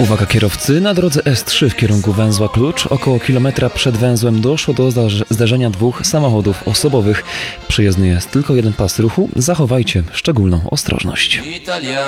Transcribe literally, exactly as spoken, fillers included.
Uwaga kierowcy, na drodze S trzy w kierunku węzła Klucz około kilometra przed węzłem doszło do zderzenia dwóch samochodów osobowych. Przyjezdny jest tylko jeden pas ruchu, zachowajcie szczególną ostrożność.